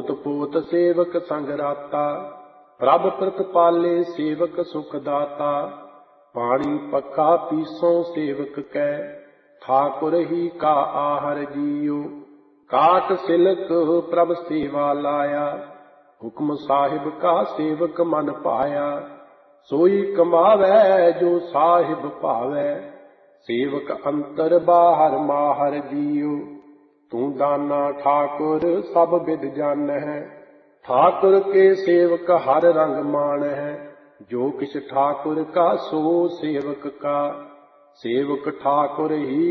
पोत पोत सेवक संग राता, प्रभ प्रतिपाले सेवक सुख दाता। पानी पक्का पीसों सेवक कै, ठाकुर ही का आहर जियो। काट सिलक प्रभ सेवा लाया, हुक्म साहिब का सेवक मन पाया। सोई कमावै जो साहिब भावै, सेवक अंतर बाहर माहर जियो। तू दाना ठाकुर सब विद जान है, ठाकुर के सेवक हर रंग मान है। जो किछ ठाकुर का सो सेवक का, सेवक ठाकुर ही